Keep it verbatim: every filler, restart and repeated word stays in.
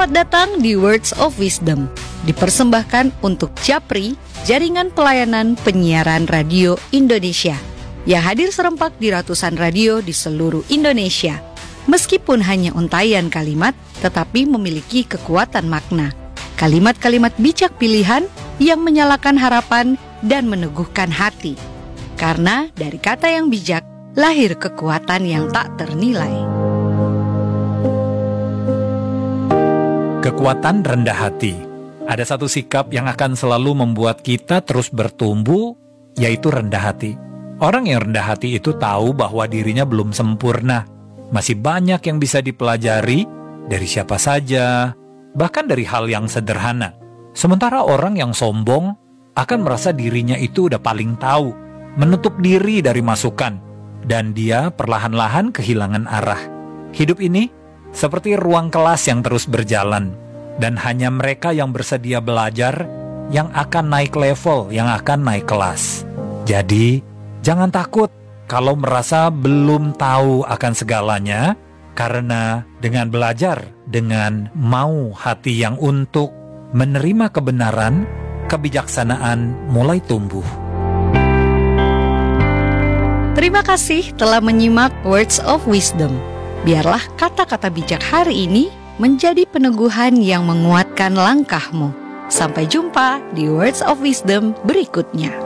Selamat datang di Words of Wisdom, dipersembahkan untuk Japri, Jaringan Pelayanan Penyiaran Radio Indonesia, yang hadir serempak di ratusan radio di seluruh Indonesia. Meskipun hanya untaian kalimat, tetapi memiliki kekuatan makna. Kalimat-kalimat bijak pilihan yang menyalakan harapan dan meneguhkan hati. Karena dari kata yang bijak, lahir kekuatan yang tak ternilai. Kekuatan rendah hati. Ada satu sikap yang akan selalu membuat kita terus bertumbuh, yaitu rendah hati. Orang yang rendah hati itu tahu bahwa dirinya belum sempurna. Masih banyak yang bisa dipelajari dari siapa saja, bahkan dari hal yang sederhana. Sementara orang yang sombong akan merasa dirinya itu udah paling tahu, menutup diri dari masukan, dan dia perlahan-lahan kehilangan arah. Hidup ini seperti ruang kelas yang terus berjalan, dan hanya mereka yang bersedia belajar yang akan naik level, yang akan naik kelas. Jadi, jangan takut kalau merasa belum tahu akan segalanya, karena dengan belajar, dengan mau hati yang untuk menerima kebenaran, kebijaksanaan mulai tumbuh. Terima kasih telah menyimak Words of Wisdom. Biarlah kata-kata bijak hari ini menjadi peneguhan yang menguatkan langkahmu. Sampai jumpa di Words of Wisdom berikutnya.